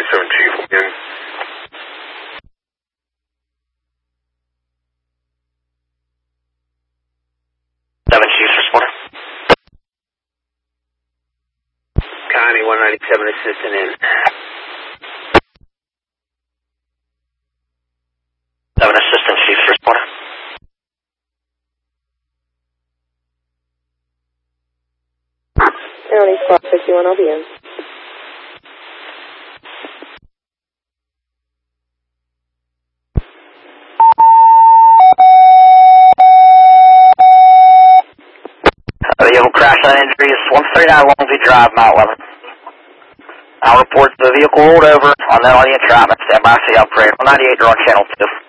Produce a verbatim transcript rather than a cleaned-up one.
seven Chief again. seven Chief, responder. Connie, one ninety-seven assistant in. seven Assistant Chief, responder. County Squad fifty-one, I'll be in. Uh, the vehicle crash and injury is one thirty-nine Longview Drive, mile eleven. I'll report the vehicle rolled over on that on the entrapment. Stand by, see operator. one ninety-eight, you're on channel two.